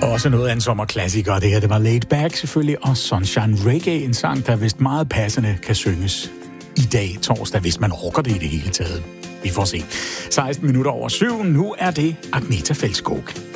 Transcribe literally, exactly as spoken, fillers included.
Også noget af en sommerklassiker. Det her, det var Laid Back selvfølgelig, og Sunshine Reggae, en sang, der vist meget passende kan synges i dag, torsdag, hvis man orker det i det hele taget. Vi får se. seksten minutter over syv, nu er det Agneta Fältskog.